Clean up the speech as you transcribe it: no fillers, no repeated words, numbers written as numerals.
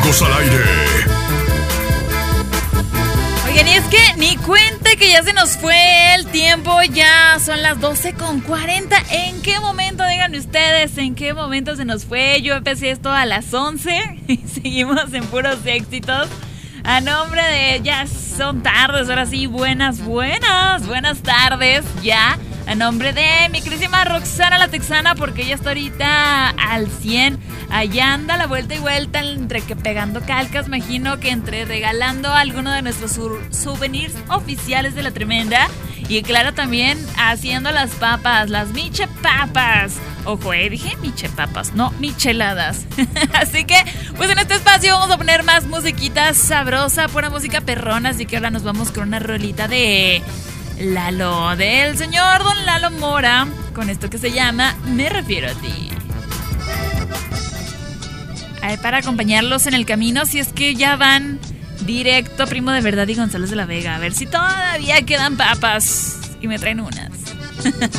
Amigos al aire. Oigan, y es que ni cuenta que ya se nos fue el tiempo, ya son las 12:40. ¿En qué momento, díganme ustedes, en qué momento se nos fue? Yo empecé esto a las 11 y seguimos en puros éxitos. A nombre de, ya son tardes, ahora sí, buenas tardes, ya. A nombre de mi querísima Roxana la Texana, porque ella está ahorita al 100. Allá anda la vuelta y vuelta, entre que pegando calcas, imagino que entre regalando alguno de nuestros souvenirs oficiales de La Tremenda. Y claro, también haciendo las papas, las michepapas. Ojo, dije michepapas, no micheladas. Así que, pues en este espacio vamos a poner más musiquita sabrosa, pura música perrona. Así que ahora nos vamos con una rolita de Lalo, del señor Don Lalo Mora, con esto que se llama Me Refiero a Ti. Para acompañarlos en el camino, si es que ya van directo a Primo de Verdad y González de la Vega. A ver si todavía quedan papas y me traen unas.